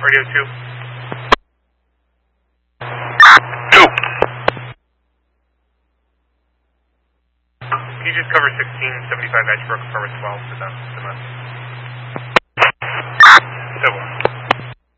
Radio 2. 2. Can you just cover 1675 Edgebrook, confirm 12 for them?